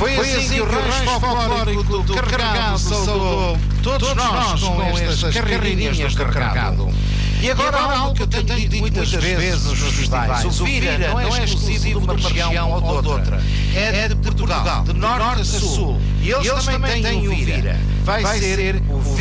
Foi assim que o rancho folclórico do Carregado saudou todos nós com estas carreirinhas do Carregado. E agora algo que eu tenho dito muitas vezes nos festivais: o Vira não é exclusivo de uma região ou de outra, é de Portugal, de norte a sul. E eles também têm o Vira. Vai ser o